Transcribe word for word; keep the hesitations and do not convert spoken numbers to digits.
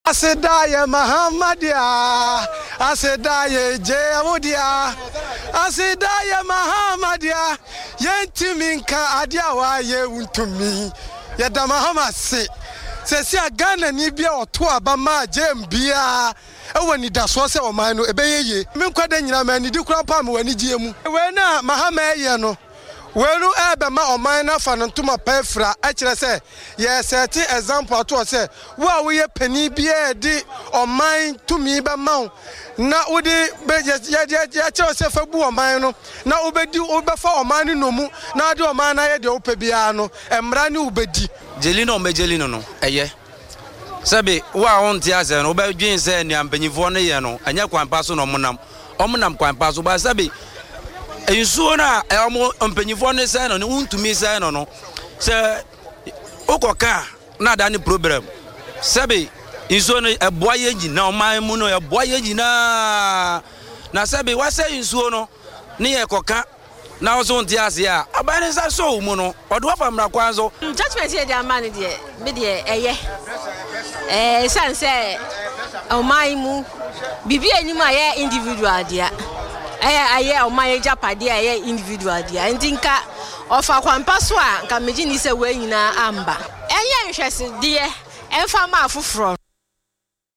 Asedaye Mahamadia, Asedaye Jeamudia, Asedaye Mahamadia, Yentiminka Adiawa ye untumi, Yada Mahama se, Sesia Ghana Nibia or Tua Bama Jembia, when he does was or mine, obey ye, Minquadena man, you do crapam when he jim. When Mahama Yano. Wenu ebe ma omana fanantuma pefra akire se ye seti example to se wo we pani bia di oman tumi be ma na wodi ye ye kire se fa bu oman no na obedi obefa oman no mu na de oman na ye de opa bia no emra ne obedi jelino o mejelino no eye sabe wa on ti aze no obedwin se ni ampanyifo no ye no anya kwanpa so no monam omonam kwanpa so ba sabe ensuo na emo mpanyifo ne sai no ne untumi sai no no se okoka na da ne problem sabe ensuo no eboa ye gina oman mu no eboa ye gina na sabe wa sai ensuo no ne ye koka na ozo nti ase a abane sa so mu no odo afa mra kwan so judgment here dey man dey be dey eye eh sanse oman mu bibi enim aye individual dia eh aye o man japade aye individual dia ndinka ofa kwampa so a nka meji ni se we nyina amba enye nhwese de emfa ma afoforo